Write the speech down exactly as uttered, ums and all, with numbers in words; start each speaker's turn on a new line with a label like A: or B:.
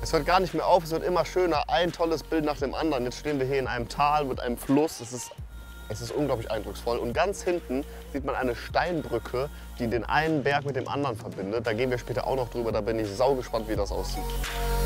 A: Es hört gar nicht mehr auf, es wird immer schöner, ein tolles Bild nach dem anderen. Jetzt stehen wir hier in einem Tal mit einem Fluss. Es ist, es ist unglaublich eindrucksvoll. Und ganz hinten sieht man eine Steinbrücke, die den einen Berg mit dem anderen verbindet. Da gehen wir später auch noch drüber, da bin ich saugespannt, wie das aussieht.